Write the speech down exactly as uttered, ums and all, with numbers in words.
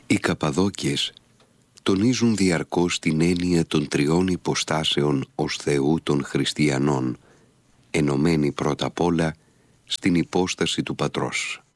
Οι Καπαδόκιες τονίζουν διαρκώς την έννοια των τριών υποστάσεων ως Θεού των χριστιανών, ενωμένη πρώτα απ' όλα στην υπόσταση του Πατρός.